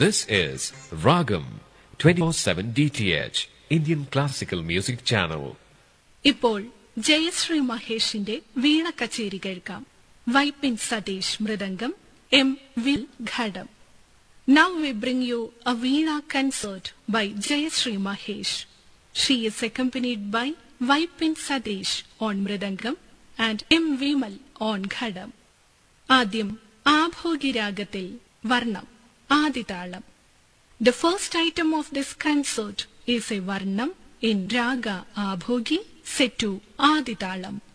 This is Ragam 24/7 DTH Indian Classical Music Channel. ഇപ്പോൾ ജയശ്രീ മഹേഷിന്റെ വീണ കച്ചേരി കേൾക്കാം. Vypin Satheesh mridangam, M will ghatam. Now we bring you a Veena concert by Jayashree Mahesh. She is accompanied by Vaipin Satish on Mridangam and M. Vimal on Ghadam. ആദ്യം ആഭോഗി രാഗത്തിൽ വർണം ആദിതാളം. The first item of this concert is a varnam in raga abhogi set to aditalam.